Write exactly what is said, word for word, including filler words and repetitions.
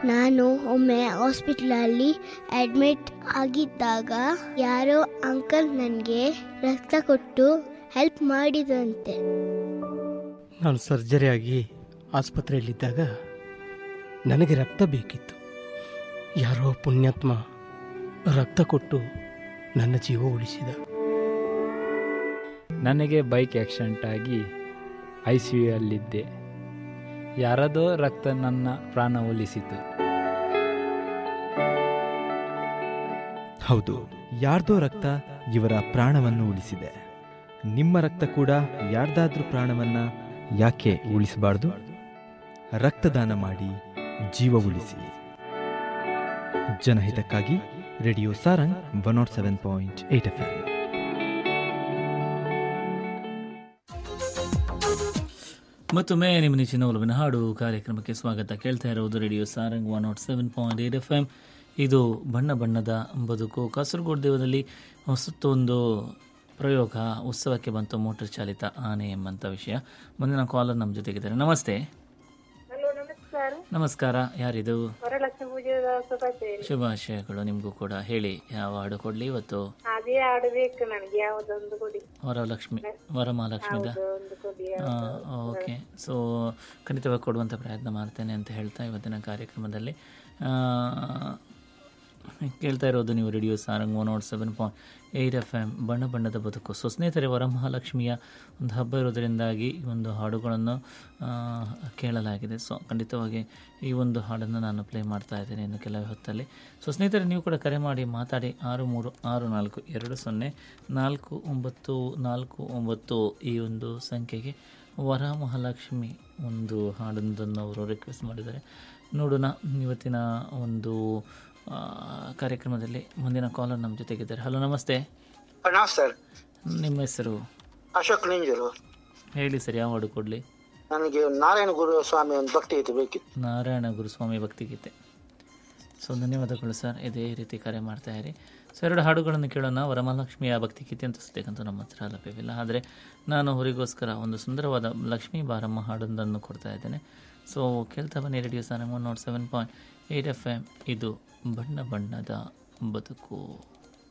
ನಾನು ಒಮ್ಮೆ ಹಾಸ್ಪಿಟಲಲ್ಲಿ ಅಡ್ಮಿಟ್ ಆಗಿದ್ದಾಗ ಯಾರೋ ಅಂಕಲ್ ನನಗೆ ರಕ್ತ ಕೊಟ್ಟು ಹೆಲ್ಪ್ ಮಾಡಿದಂತೆ. ನಾನು ಸರ್ಜರಿ ಆಗಿ ಆಸ್ಪತ್ರೆಯಲ್ಲಿದ್ದಾಗ ನನಗೆ ರಕ್ತ ಬೇಕಿತ್ತು. ಯಾರೋ ಪುಣ್ಯಾತ್ಮ ರಕ್ತ ಕೊಟ್ಟು ನನ್ನ ಜೀವ ಉಳಿಸಿದ. ನನಗೆ ಬೈಕ್ ಆಕ್ಸಿಡೆಂಟ್ ಆಗಿ ಐ ಸಿ ಯು ಯಲ್ಲಿದ್ದೆ. ಯಾರದೋ ರಕ್ತ ನನ್ನ ಪ್ರಾಣ ಉಳಿಸಿತು. ಹೌದು, ಯಾರ್ದೋ ರಕ್ತ ಇವರ ಪ್ರಾಣವನ್ನು ಉಳಿಸಿದೆ. ನಿಮ್ಮ ರಕ್ತ ಕೂಡ ಯಾರ್ದಾದ್ರೂ ಪ್ರಾಣವನ್ನ ಯಾಕೆ ಉಳಿಸಬಾರ್ದು? ರಕ್ತದಾನ ಮಾಡಿ ಜೀವ ಉಳಿಸಿ. ಜನಹಿತಕ್ಕಾಗಿ radio Sarang one not seven point eight F M. ಮತ್ತೊಮ್ಮೆ ನಿಮ್ಮ ನೆಚ್ಚಿನ ಒಲವಿನ ಹಾಡು ಕಾರ್ಯಕ್ರಮಕ್ಕೆ ಸ್ವಾಗತ. ಕೇಳ್ತಾ ಇರುವುದು radio Sarang one not seven point eight F M. ಇದು ಬಣ್ಣ ಬಣ್ಣದ ಬದುಕು. ಕಾಸರಗೋಡು ದೇವದಲ್ಲಿ ಹೊಸತೊಂದು ಪ್ರಯೋಗ ಉತ್ಸವಕ್ಕೆ ಬಂತು, ಮೋಟರ್ ಚಾಲಿತ ಆನೆ ಎಂಬಂಥ ವಿಷಯ. ಮುಂದಿನ ಕಾಲರ್ ನಮ್ಮ ಜೊತೆಗಿದ್ದಾರೆ. ನಮಸ್ತೆ. ನಮಸ್ಕಾರ. ಯಾರಿದು? ಶುಭಾಶಯಗಳು ನಿಮಗೂ ಕೂಡ. ಹೇಳಿ, ಯಾವ ಹಾಡು ಕೊಡ್ಲಿ ಇವತ್ತು? ವರಲಕ್ಷ್ಮಿ ವರಮಹಾಲಕ್ಷ್ಮಿದ ಓಕೆ. ಸೊ ಖಂಡಿತವಾಗಿ ಕೊಡುವಂಥ ಪ್ರಯತ್ನ ಮಾಡ್ತೇನೆ ಅಂತ ಹೇಳ್ತಾ ಇವತ್ತಿನ ಕಾರ್ಯಕ್ರಮದಲ್ಲಿ ಕೇಳ್ತಾ ಇರೋದು ನೀವು radio Sarang one not seven point eight F M, ಬಣ್ಣ ಬಣ್ಣದ ಬದುಕು. ಸೊ ಸ್ನೇಹಿತರೆ, ವರಮಹಾಲಕ್ಷ್ಮಿಯ ಒಂದು ಹಬ್ಬ ಇರೋದರಿಂದಾಗಿ ಈ ಒಂದು ಹಾಡುಗಳನ್ನು ಕೇಳಲಾಗಿದೆ. ಸೊ ಖಂಡಿತವಾಗಿ ಈ ಒಂದು ಹಾಡನ್ನು ನಾನು ಪ್ಲೇ ಮಾಡ್ತಾ ಇದ್ದೇನೆ ಇನ್ನು ಕೆಲವೇ ಹೊತ್ತಲ್ಲಿ. ಸೊ ಸ್ನೇಹಿತರೆ, ನೀವು ಕೂಡ ಕರೆ ಮಾಡಿ ಮಾತಾಡಿ. ಆರು ಮೂರು ಆರು ನಾಲ್ಕು ಎರಡು ಸೊನ್ನೆ ನಾಲ್ಕು ಒಂಬತ್ತು ನಾಲ್ಕು ಒಂಬತ್ತು ಈ ಒಂದು ಸಂಖ್ಯೆಗೆ ವರಮಹಾಲಕ್ಷ್ಮಿ ಒಂದು ಹಾಡೊಂದನ್ನು ಅವರು ರಿಕ್ವೆಸ್ಟ್ ಮಾಡಿದ್ದಾರೆ. ನೋಡೋಣ ಇವತ್ತಿನ ಒಂದು ಕಾರ್ಯಕ್ರಮದಲ್ಲಿ. ಮುಂದಿನ ಕಾಲರ್ ನಮ್ಮ ಜೊತೆಗಿದ್ದಾರೆ. ಹಲೋ, ನಮಸ್ತೆ. ಸರ್, ನಿಮ್ಮ ಹೆಸರು? ಅಶೋಕ್ ನಿಂಜರು. ಹೇಳಿ ಸರ್, ಯಾವ ಹಾಡು ಕೊಡಲಿ? ನನಗೆ ನಾರಾಯಣ ಗುರು ಸ್ವಾಮಿ ಒಂದು ಭಕ್ತಿಗೀತೆ ಬೇಕಿತ್ತು. ನಾರಾಯಣ ಗುರುಸ್ವಾಮಿ ಭಕ್ತಿಗೀತೆ. ಸೊ ಧನ್ಯವಾದಗಳು ಸರ್, ಇದೇ ರೀತಿ ಕರೆ ಮಾಡ್ತಾ ಇರಿ. ಸೊ ಎರಡು ಹಾಡುಗಳನ್ನು ಕೇಳೋಣ. ವರಮಹಾಲಕ್ಷ್ಮಿಯ ಭಕ್ತಿಗೀತೆ ಅಂತ ಸದ್ಯಕ್ಕಂತೂ ನಮ್ಮ ಹತ್ರ ಲಭ್ಯವಿಲ್ಲ, ಆದರೆ ನಾನು ಅವರಿಗೋಸ್ಕರ ಒಂದು ಸುಂದರವಾದ ಲಕ್ಷ್ಮೀ ಬಾರಮ್ಮ ಹಾಡೊಂದನ್ನು ಕೊಡ್ತಾ ಇದ್ದೇನೆ. ಸೊ ಕೇಳ್ತಾ ಬನ್ನಿ radio Sarang one not seven point eight F M. ಇದು ಬಣ್ಣ ಬಣ್ಣದ ಬದುಕು.